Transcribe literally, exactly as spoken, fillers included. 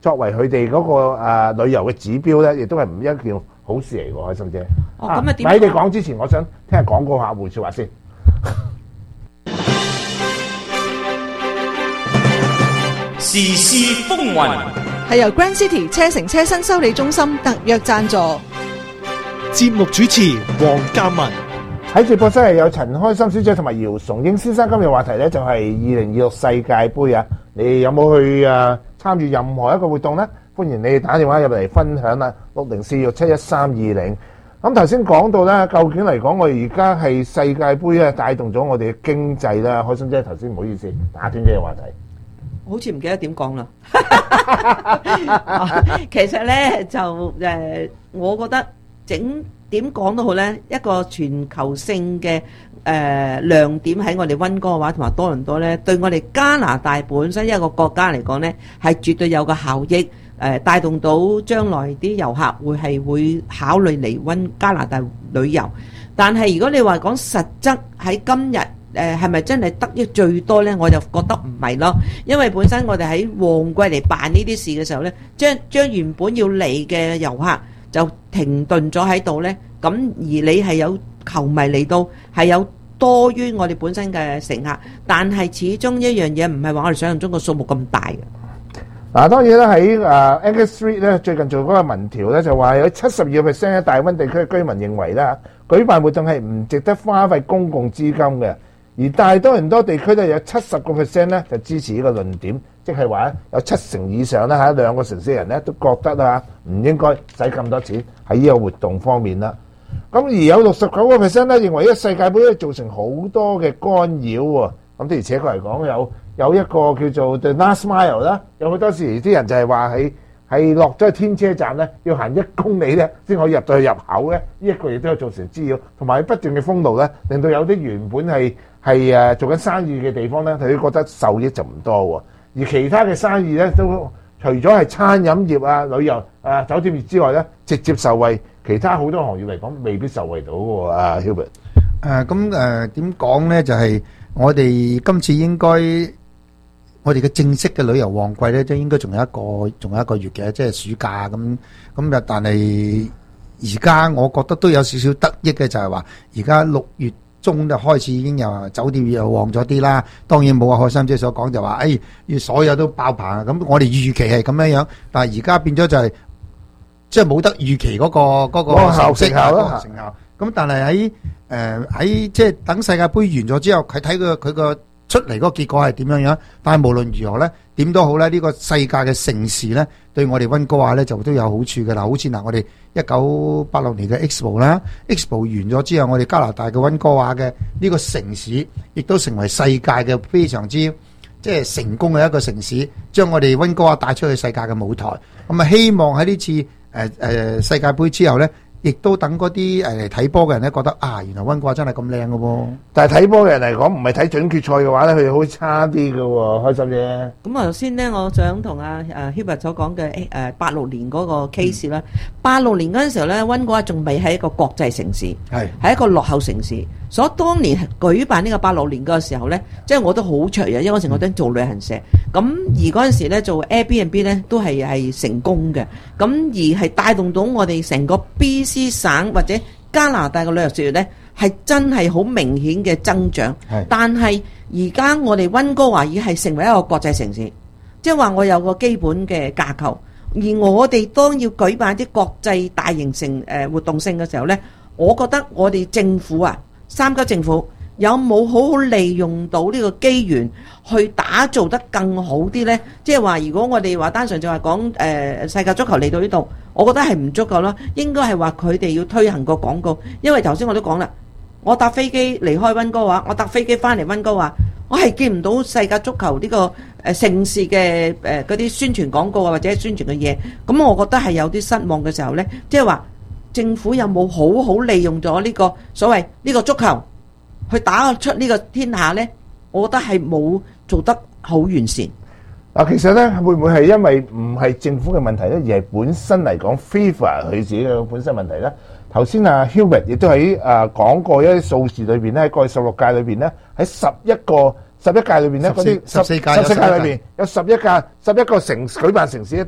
作為佢哋嗰個誒、呃、旅遊嘅指標咧，亦都係唔一件好事嚟喎，開心姐。 哦，咁啊點？ 喺你講之前，我想聽下廣告客戶説話先。 時事風雲係由 Grand City 車城車新修理中心特約贊助。 節目主持黃嘉文。 喺直播室係有陳開心小姐同埋姚崇英先生。今日話題咧就係二零二六世界盃啊！你有冇去啊參與任何一個活動呢？歡迎你打電話入嚟分享啦，六零四六七一三二零。咁頭先講到咧，究竟嚟講，我而家係世界盃啊，帶動咗我哋嘅經濟啦。開心姐頭先唔好意思打斷咗個話題。 好似唔記得點講啦。其實咧就誒，我覺得整點講都好咧，一個全球性嘅誒亮點喺我哋溫哥華同埋多倫多咧，對我哋加拿大本身一個國家嚟講咧，係絕對有個效益，誒帶動到將來啲遊客會係會考慮嚟溫加拿大旅遊。但係如果你話講實質喺今日，誒係咪真係得益最多呢？我就覺得唔係咯，因為本身我哋喺旺季嚟辦呢啲事嘅時候呢，將將原本要嚟嘅遊客就停頓咗喺度呢。咁而你係有球迷嚟到，係有多於我哋本身嘅乘客，但係始終一樣嘢唔係話我哋想象中個數目咁大嘅。 嗱，當然啦，喺誒 Angus Street 咧，最近做嗰個民調咧，就話有七十二個 percent 嘅大溫地區嘅居民認為咧，舉辦活動係唔值得花費公共資金嘅。而大多倫多地區咧有七十個 percent 咧就支持呢個論點，即係話有七成以上咧喺兩個城市嘅人咧都覺得啊唔應該使咁多錢喺呢個活動方面啦。咁而有六十九個 percent 咧認為呢個世界盃咧造成好多嘅干擾喎。咁的而且確嚟講有有一個叫做 The Last Mile 啦，有好多時啲人就係話喺係落咗去天車站咧要行一公里咧先可以入到去入口咧，呢一個亦都有造成滋擾，同埋不斷嘅封路咧，令到有啲原本係係誒做緊生意嘅地方咧，佢都覺得受益就唔多喎。而其他嘅生意咧，都除咗係餐飲業啊、旅遊啊、酒店業之外咧，直接受惠。其他好多行業嚟講，未必受惠到喎。啊 Hubert， 誒咁誒點講咧？就係我哋今次應該我哋嘅正式嘅旅遊旺季咧，都應該仲有一個仲有一個月嘅，即係暑假咁咁啊！但係而家我覺得都有少少得益嘅，就係話而家六月中就開始已經有酒店又旺咗啲啦。當然冇阿開心姐所講就話，誒要所有都爆棚啊！咁我哋預期係咁樣樣，但係而家變咗就係即係冇得預期嗰個嗰個效成效咯。成效咁，但係喺誒喺即係等世界盃完咗之後，佢睇佢佢個出嚟嗰個結果係點樣樣？但係無論如何咧，點都好咧，呢個世界嘅盛事咧，對我哋溫哥華咧就都有好處嘅啦。好似嗱，我哋一九八六年嘅 Expo 啦 ，Expo 完咗之後，我哋加拿大嘅溫哥華嘅呢個城市，亦都成為世界嘅非常之即係成功嘅一個城市，將我哋溫哥華帶出去世界嘅舞台。咁啊，希望喺呢次誒誒世界盃之後咧，亦都等嗰啲誒嚟睇波嘅人咧，覺得啊，原來溫哥華真係咁靚嘅喎。但係睇波嘅人嚟講，唔係睇準決賽嘅話咧，佢哋好差啲嘅喎，開心啫。咁啊，頭先咧，我想同阿誒 Hubert 所講嘅誒八六年嗰個 case 啦。八六年嗰陣時候咧，溫哥華仲未係一個國際城市，係係一個落後城市。所以當年舉辦呢個八六年嗰個時候咧，即係我都好雀躍，因為嗰時我都做旅行社。咁而嗰陣時咧做 Airbnb 咧都係係成功嘅。咁而係帶動到我哋成個 B C 省或者加拿大嘅旅遊事業咧，係真係好明顯嘅增長。但係而家我哋溫哥華已經係成為一個國際城市，即係話我有個基本嘅架構。而我哋當要舉辦啲國際大型成誒活動性嘅時候咧，我覺得我哋政府啊，三級政府有冇好好利用到呢個機緣去打造得更好啲呢？即係話如果我哋話單純就係講誒世界足球嚟到呢度，我覺得係唔足夠啦。應該係話佢哋要推行個廣告，因為頭先我都講啦，我搭飛機離開溫哥華，我搭飛機翻嚟溫哥華，我係見唔到世界足球呢個誒盛事嘅誒嗰啲宣傳廣告啊，或者宣傳嘅嘢，咁我覺得係有啲失望嘅時候呢，即係話政府有冇好好利用咗呢個所謂呢個足球去打出呢個天下呢？我覺得係冇做得好完善。 嗱，其實咧會唔會係因為唔係政府嘅問題咧，而係本身嚟講 FIFA 佢自己嘅本身問題咧？頭先啊 Hubert 亦都喺誒講過一啲數字裏邊咧，喺過去十六屆裏邊咧，喺十一個十一屆裏邊咧，嗰啲十四屆十四屆裏邊有十一屆十一個城舉辦城市咧。